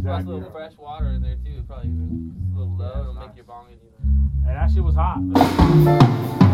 exactly. A little fresh water in there too. Probably even a little low. It'll make your bong even. And that shit was hot.